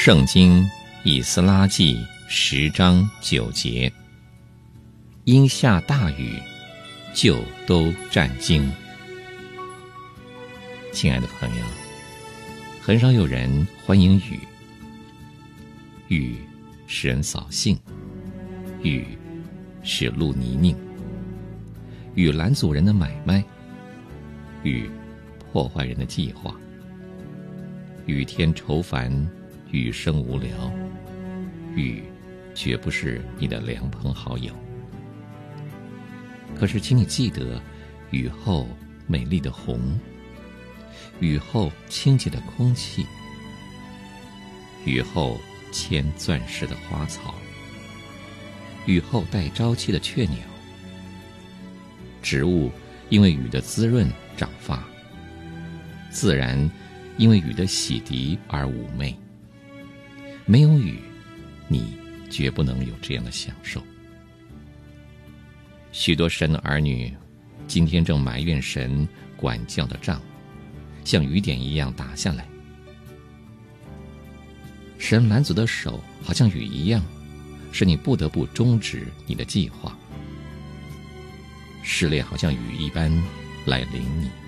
圣经以斯拉记10章9节，因下大雨，就都战惊。亲爱的朋友，很少有人欢迎雨，雨使人扫兴，雨使路泥泞，雨拦阻人的买卖，雨破坏人的计划，雨天愁烦，雨声无聊，雨绝不是你的良朋好友。可是请你记得，雨后美丽的红，雨后清洁的空气，雨后嵌钻石的花草，雨后带朝气的雀鸟，植物因为雨的滋润长发，自然因为雨的洗涤而妩媚。没有雨，你绝不能有这样的享受。许多神的儿女今天正埋怨神管教的杖像雨点一样打下来，神拦阻的手好像雨一样，使你不得不终止你的计划。试炼好像雨一般来临你。